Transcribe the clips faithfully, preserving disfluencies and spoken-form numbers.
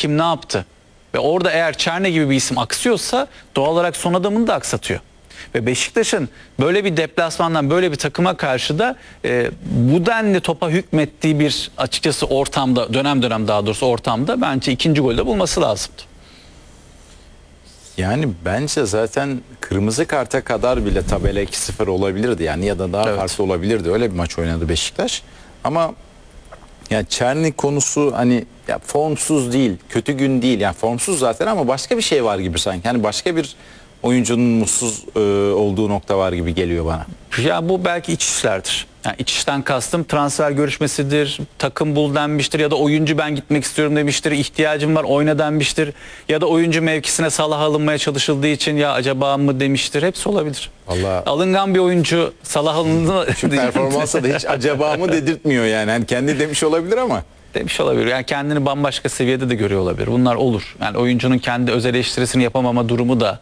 kim ne yaptı? Ve orada eğer Çerne gibi bir isim aksıyorsa doğal olarak son adamını da aksatıyor. Ve Beşiktaş'ın böyle bir deplasmandan böyle bir takıma karşı da e, bu denli topa hükmettiği bir açıkçası ortamda, dönem dönem daha doğrusu ortamda bence ikinci golde bulması lazımdı. Yani bence zaten kırmızı karta kadar bile tabela iki sıfır olabilirdi yani, ya da daha Evet. farklı olabilirdi. Öyle bir maç oynadı Beşiktaş. Ama yani Çerni konusu hani ya formsuz değil, kötü gün değil. Yani formsuz zaten ama başka bir şey var gibi sanki. Yani başka bir oyuncunun mutsuz e, olduğu nokta var gibi geliyor bana. Ya bu belki iç işlerdir. Yani iç işten kastım transfer görüşmesidir, takım bul denmiştir ya da oyuncu ben gitmek istiyorum demiştir, ihtiyacım var oyna denmiştir ya da oyuncu mevkisine Salah alınmaya çalışıldığı için ya acaba mı demiştir. Hepsi olabilir. Vallahi alıngan bir oyuncu Salah alındı şu performansa da hiç acaba mı dedirtmiyor yani. Hani kendi demiş olabilir ama. demiş olabilir. Yani kendini bambaşka seviyede de görüyor olabilir. Bunlar olur. Yani oyuncunun kendi öz eleştirisini yapamama durumu da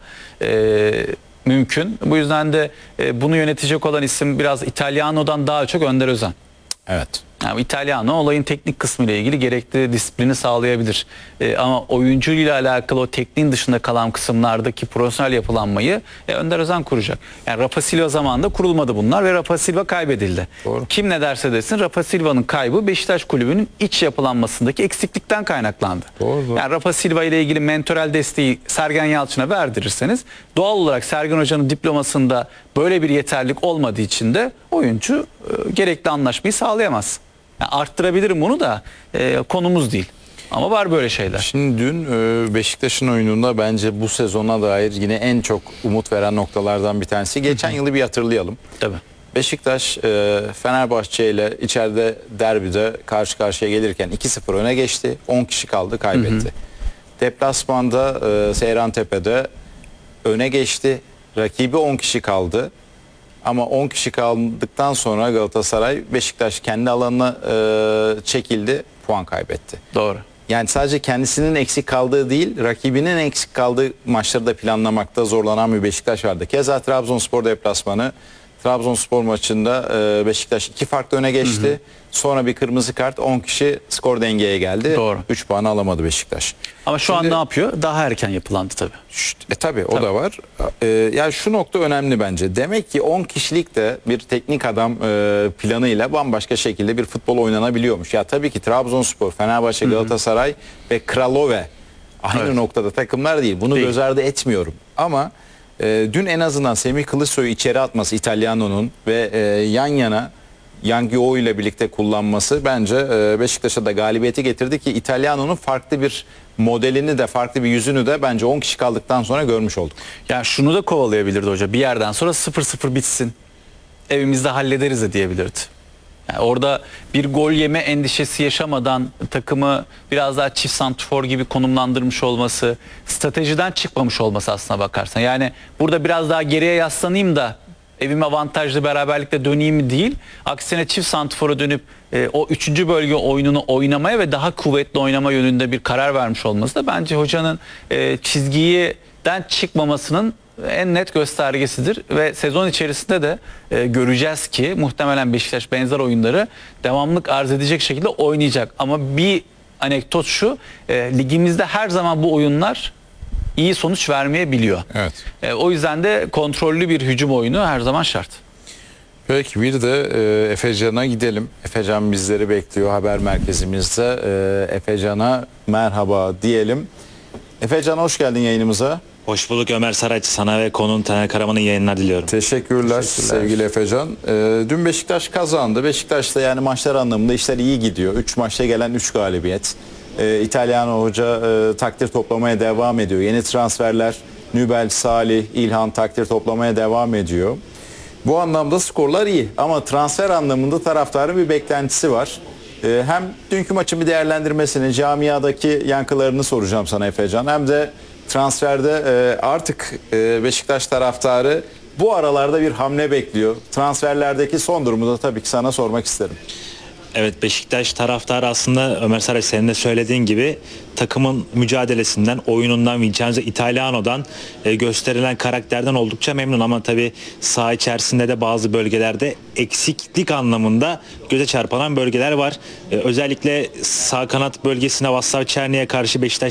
e, mümkün. Bu yüzden de e, bunu yönetecek olan isim biraz İtalyano'dan daha çok Önder Özen. Evet. Yani İtalyano olayın teknik kısmı ile ilgili gerekli disiplini sağlayabilir. Ee, ama oyuncuyla alakalı o tekniğin dışında kalan kısımlardaki profesyonel yapılanmayı e, Önder Özen kuracak. Yani Rafa Silva zamanında kurulmadı bunlar ve Rafa Silva kaybedildi. Doğru. Kim ne derse desin Rafa Silva'nın kaybı Beşiktaş kulübünün iç yapılanmasındaki eksiklikten kaynaklandı. Doğru, doğru. Yani Rafa Silva ile ilgili mentoral desteği Sergen Yalçın'a verdirirseniz doğal olarak Sergen Hoca'nın diplomasında böyle bir yeterlilik olmadığı için de oyuncu e, gerekli anlaşmayı sağlayamaz. Yani arttırabilirim bunu da e, konumuz değil. Ama var böyle şeyler. Şimdi dün e, Beşiktaş'ın oyununda bence bu sezona dair yine en çok umut veren noktalardan bir tanesi. Geçen yılı bir hatırlayalım. Tabii. Beşiktaş e, Fenerbahçe ile içeride derbide karşı karşıya gelirken iki sıfır öne geçti. on kişi kaldı, kaybetti. Hı hı. Deplasmanda e, Seyrantepe'de öne geçti. Rakibi on kişi kaldı. Ama on kişi kaldıktan sonra Galatasaray Beşiktaş kendi alanına e, çekildi, puan kaybetti. Doğru. Yani sadece kendisinin eksik kaldığı değil, rakibinin eksik kaldığı maçları da planlamakta zorlanan bir Beşiktaş vardı. Keza Trabzonspor deplasmanı, Trabzonspor maçında e, Beşiktaş iki farklı öne geçti. Hı hı. Sonra bir kırmızı kart, on kişi skor dengeye geldi. Doğru. üç puanı alamadı Beşiktaş. Ama şu Şimdi, an ne yapıyor? Daha erken yapılandı tabii. E tabii o da var. E, yani şu nokta önemli bence. Demek ki on kişilik de bir teknik adam e, planıyla bambaşka şekilde bir futbol oynanabiliyormuş. Ya tabii ki Trabzonspor, Fenerbahçe, Galatasaray Hı-hı. ve Kralove aynı evet. noktada takımlar değil. Bunu değil. Göz ardı etmiyorum. Ama e, dün en azından Semih Kılıçsoy'u içeri atması İtalyano'nun ve e, yan yana Yang-Yo ile birlikte kullanması bence e, Beşiktaş'a da galibiyeti getirdi ki İtalyano'nun farklı bir modelini de farklı bir yüzünü de bence on kişi kaldıktan sonra görmüş olduk. Yani şunu da kovalayabilirdi hoca. Bir yerden sonra sıfır sıfır bitsin. Evimizde hallederiz de diyebilirdi. Yani orada bir gol yeme endişesi yaşamadan takımı biraz daha çift santrfor gibi konumlandırmış olması, stratejiden çıkmamış olması aslına bakarsan. Yani burada biraz daha geriye yaslanayım da evime avantajlı beraberlikle döneyim değil. Aksine çift santrfora dönüp e, o üçüncü bölge oyununu oynamaya ve daha kuvvetli oynama yönünde bir karar vermiş olması da bence hocanın e, çizgiden çıkmamasının en net göstergesidir. Ve sezon içerisinde de e, göreceğiz ki muhtemelen Beşiktaş benzer oyunları devamlık arz edecek şekilde oynayacak. Ama bir anekdot şu, e, ligimizde her zaman bu oyunlar iyi sonuç vermeyebiliyor. Evet. E, o yüzden de kontrollü bir hücum oyunu her zaman şart. Peki bir de e, Efecan'a gidelim. Efecan bizleri bekliyor haber merkezimizde. E, Efecan'a merhaba diyelim. Efecan hoş geldin yayınımıza. Hoş bulduk Ömer Saraç. Sana ve konun Taner Karaman'ın yayınlar diliyorum. Teşekkürler, Teşekkürler. sevgili Efecan. E, dün Beşiktaş kazandı. Beşiktaş'ta yani maçlar anlamında işler iyi gidiyor. üç maçta gelen üç galibiyet. E, İtalyano Hoca e, takdir toplamaya devam ediyor. Yeni transferler Nübel, Salih, İlhan takdir toplamaya devam ediyor. Bu anlamda skorlar iyi ama transfer anlamında taraftarın bir beklentisi var. E, hem dünkü maçın bir değerlendirmesini, camiadaki yankılarını soracağım sana Efecan. Hem de transferde e, artık e, Beşiktaş taraftarı bu aralarda bir hamle bekliyor. Transferlerdeki son durumu da tabii ki sana sormak isterim. Evet, Beşiktaş taraftarı aslında Ömer Saraç senin de söylediğin gibi takımın mücadelesinden, oyunundan, Vincenzo Italiano'dan e, gösterilen karakterden oldukça memnun ama tabii saha içerisinde de bazı bölgelerde eksiklik anlamında göze çarpılan bölgeler var. E, özellikle sağ kanat bölgesine Vaslav Černi'ye karşı Beşiktaş